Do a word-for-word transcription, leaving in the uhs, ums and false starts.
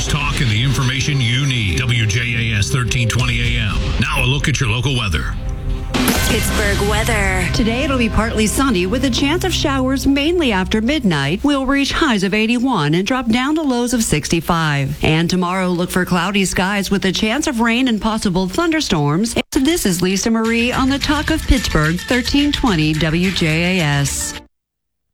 news, talk, and the information you need. W J A S thirteen twenty A M. Now a look at your local weather. Pittsburgh weather. Today it'll be partly sunny with a chance of showers mainly after midnight. We'll reach highs of eighty-one and drop down to lows of sixty-five. And tomorrow look for cloudy skies with a chance of rain and possible thunderstorms. This is Lisa Marie on the Talk of Pittsburgh, thirteen twenty W J A S.